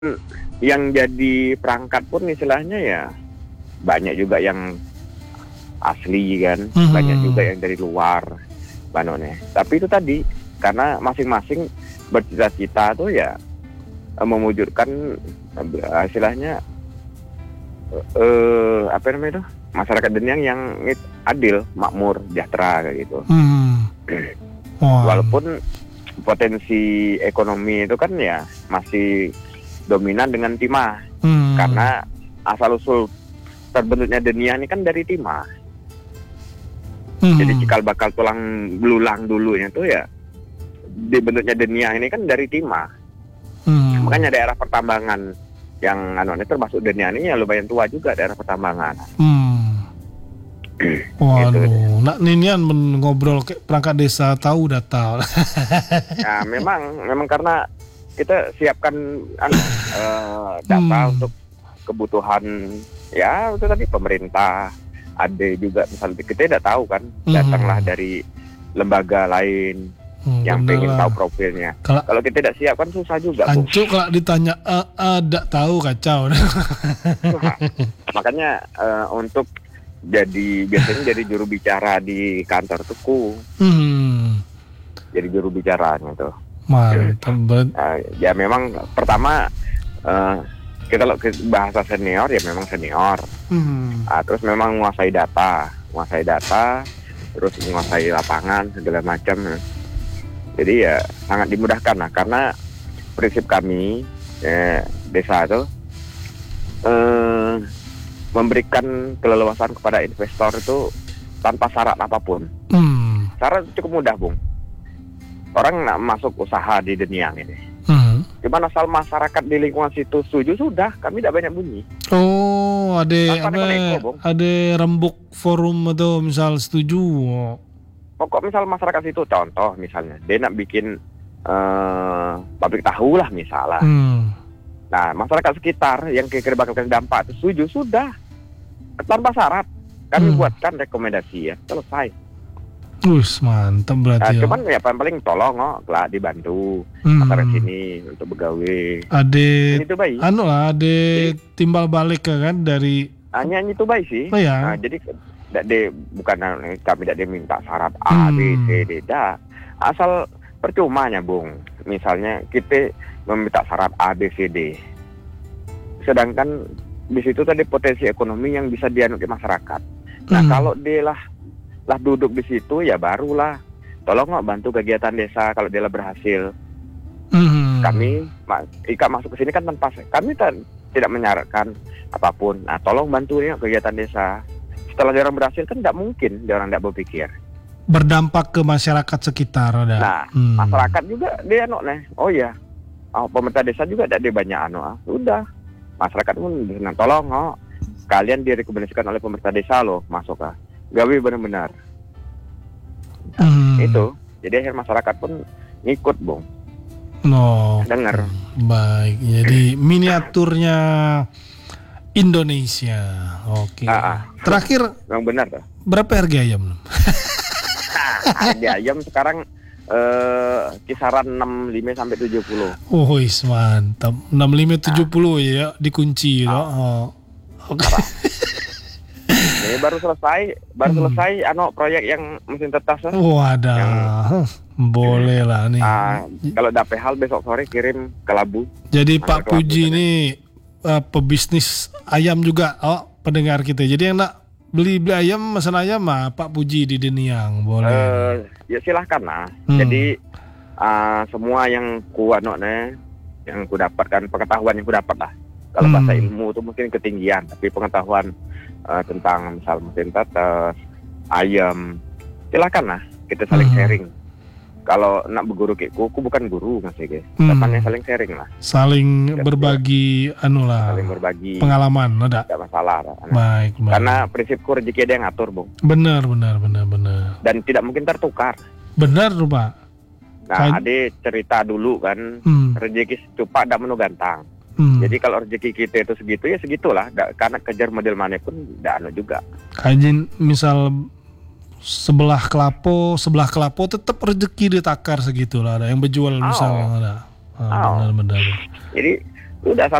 yang jadi perangkat pun istilahnya ya banyak juga yang asli kan, banyak juga yang dari luar Banone. Tapi itu tadi karena masing-masing bercita-cita tuh ya mewujudkan istilahnya apa namanya itu masyarakat Deniang yang adil, makmur, sejahtera kayak gitu. Walaupun potensi ekonomi itu kan ya masih dominan dengan timah, karena asal usul terbentuknya Deniang ini kan dari timah. Jadi cikal bakal tulang belulang dulunya tuh ya dibentuknya Deniang ini kan dari timah. Makanya daerah pertambangan yang ini termasuk Deniang ini ya lumayan tua juga daerah pertambangan. Waduh, gitu. Nak Ninian ngobrol ke perangkat desa tahu udah tahu. Ya memang karena kita siapkan data untuk kebutuhan ya itu tadi pemerintah, ada juga misalnya kita tidak tahu kan, datanglah dari lembaga lain yang pengen tahu profilnya. Kalau kita tidak siap kan susah juga. Ancu kalau ditanya tidak tahu kacau. Makanya untuk biasanya jadi juru bicara di kantor tuku. Jadi juru bicaranya tuh. Mantap. Ya memang pertama kita kalau bahasa senior ya memang senior. Terus memang menguasai data, terus menguasai lapangan segala macam. Jadi ya sangat dimudahkan lah karena prinsip kami desa itu memberikan keleluasan kepada investor itu tanpa syarat apapun. Syarat cukup mudah, Bung. Orang nak masuk usaha di Deniang ini. Cuman asal masyarakat di lingkungan situ setuju sudah, kami tidak banyak bunyi. Oh, ada rembuk forum atau misal setuju. Pokok misal masyarakat situ, contoh misalnya, dia nak bikin pabrik tahu lah misalnya. Nah, masyarakat sekitar yang kira-kira bakal kasih dampak itu setuju sudah, tanpa syarat. Kami buatkan rekomendasi ya, selesai. Mantap berarti. Nah, cuman ya paling tolong lah dibantu antara sini untuk begawe. Ade timbal balik kan dari. Hanya itu baik sih. Oh, ya. Nah, jadi bukan kami tidak minta syarat A, B, C, D, asal percumanya, Bung. Misalnya kita meminta syarat A, B, C, D. Sedangkan di situ tadi potensi ekonomi yang bisa dianut ke masyarakat. Nah, kalau dia lah duduk di situ ya barulah tolong bantu kegiatan desa kalau dia lah berhasil. Kami masuk ke sini kan tanpa kami tidak menyarankan apapun. Nah, tolong bantu kegiatan desa. Setelah dia orang berhasil kan tidak mungkin dia orang tidak berpikir berdampak ke masyarakat sekitar. Nah, masyarakat juga dia pemerintah desa juga ada banyak sudah masyarakat pun tolong kalian direkomendasikan oleh pemerintah desa loh masuk gawe benar-benar. Itu jadi akhir masyarakat pun ngikut, Bung. Dengar. Baik, jadi miniaturnya Indonesia. Oke. Terakhir yang benar tuh. Berapa harga ayam? Harga ayam sekarang kisaran 65 sampai 70. Mantap. 65 70 ya dikunci Oke. Ini baru selesai proyek yang mesin tetas. Wadah. Boleh lah nih. Kalau dapet hal besok sore kirim ke Labu. Jadi Pak Puji ini pebisnis ayam juga pendengar kita. Jadi yang nak beli ayam, pesan ayam Pak Puji di Deniang boleh. Ya silahkan lah. Jadi semua yang yang ku dapatkan, pengetahuan yang ku dapat lah. Kalau bahasa ilmu itu mungkin ketinggian, tapi pengetahuan tentang misal mesin tetes, ayam, silahkan lah kita saling sharing. Kalau nak berguru aku bukan guru Mas Ege. Temannya saling sharing lah. Saling berbagi saling berbagi pengalaman ada. Tidak masalah. Baik. Karena prinsipku rezeki ada yang ngatur, Bung. Benar. Dan tidak mungkin tertukar. Benar, Pak. Nah, Ade cerita dulu kan, rezeki cepat tidak menu gantang. Jadi kalau rezeki kita itu segitu ya segitulah. Karena kejar model mana pun tidak juga. Kajin misal sebelah kelapo tetap rezeki ditakar segitulah, ada yang berjual misalnya ada. Benar. Jadi Udah